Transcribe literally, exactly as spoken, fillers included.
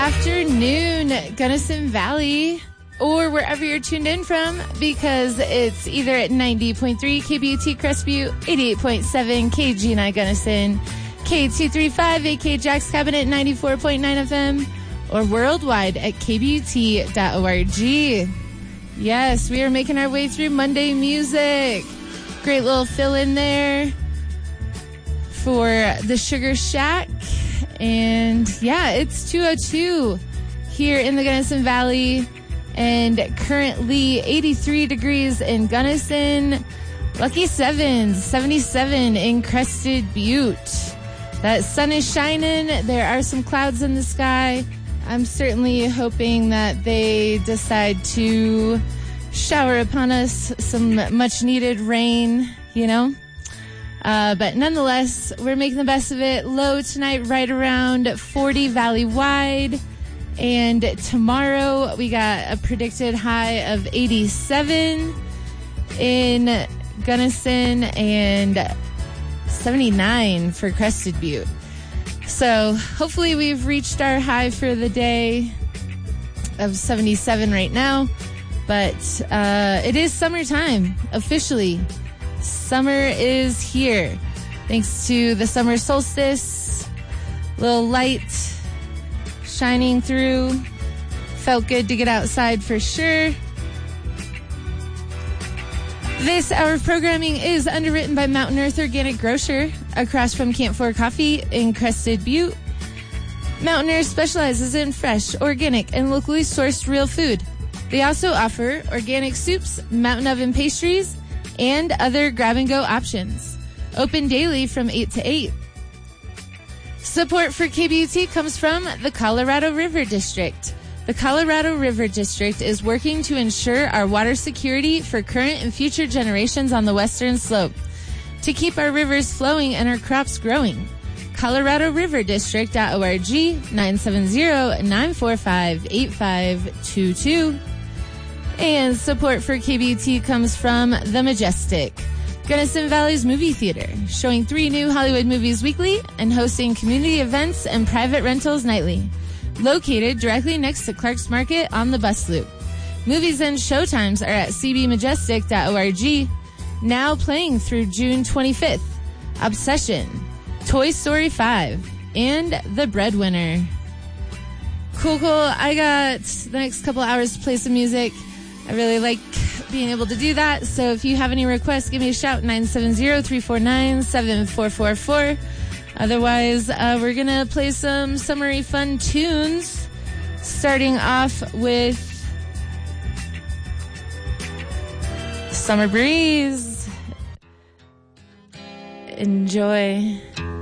afternoon, Gunnison Valley, or wherever you're tuned in from, because it's either at ninety point three K B U T Crestview, eighty-eight point seven K G N I Gunnison, K two thirty-five A K Jack's Cabinet, ninety-four point nine F M, or worldwide at K B U T dot org. Yes, we are making our way through Monday music. Great little fill in there for the Sugar Shack. And yeah, it's two oh two here in the Gunnison Valley, and currently eighty-three degrees in Gunnison. Lucky Sevens, seventy-seven in Crested Butte. That sun is shining. There are some clouds in the sky. I'm certainly hoping that they decide to shower upon us some much needed rain, you know. Uh, but nonetheless, we're making the best of it. Low tonight right around forty valley-wide. And tomorrow we got a predicted high of eighty-seven in Gunnison and seventy-nine for Crested Butte. So hopefully we've reached our high for the day of seventy-seven right now. But uh, it is summertime, officially. Summer is here. Thanks to the summer solstice. Little light shining through. Felt good to get outside for sure. This hour of programming is underwritten by Mountain Earth Organic Grocer across from Camp Four Coffee in Crested Butte. Mountain Earth specializes in fresh, organic, and locally sourced real food. They also offer organic soups, mountain oven pastries, and other grab-and-go options. Open daily from eight to eight. Support for K B U T comes from the Colorado River District. The Colorado River District is working to ensure our water security for current and future generations on the western slope. To keep our rivers flowing and our crops growing. Colorado River District dot org, nine seven zero, nine four five, eight five two two. And support for K B U T comes from The Majestic, Gunnison Valley's movie theater, showing three new Hollywood movies weekly and hosting community events and private rentals nightly. Located directly next to Clark's Market on the bus loop. Movies and showtimes are at C B majestic dot org. Now playing through June twenty-fifth. Obsession, Toy Story five, and The Breadwinner. Cool, cool. I got the next couple hours to play some music. I really like being able to do that. So if you have any requests, give me a shout, nine seven zero, three four nine, seven four four four. Otherwise, uh, we're going to play some summery fun tunes, starting off with Summer Breeze. Enjoy.